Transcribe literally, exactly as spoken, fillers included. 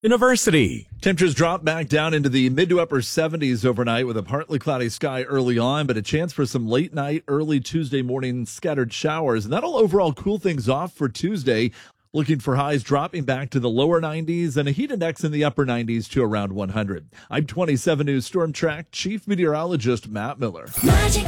University. Temperatures drop back down into the mid to upper seventies overnight with a partly cloudy sky early on, but a chance for some late night, early Tuesday morning scattered showers. And that'll overall cool things off for Tuesday. Looking for highs dropping back to the lower nineties and a heat index in the upper nineties to around one hundred. I'm twenty-seven News Storm Track Chief Meteorologist Matt Miller. Magic